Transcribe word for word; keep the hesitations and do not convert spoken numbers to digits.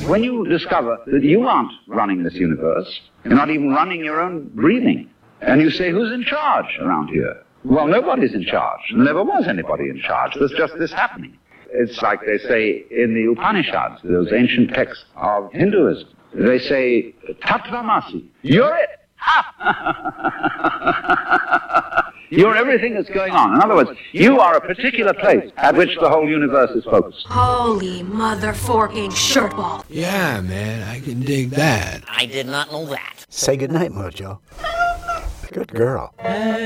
When you discover that you aren't running this universe, you're not even running your own breathing, and you say, who's in charge around here? Well, nobody's in charge. There never was anybody in charge. There's just this happening. It's like they say in the Upanishads, those ancient texts of Hinduism. They say, Tattvamasi, you're it. You're everything that's going on. In other words, you are a particular place at which the whole universe is focused. Holy mother-forking shirtball. Yeah, man, I can dig that. I did not know that. Say goodnight, Mojo. Good girl.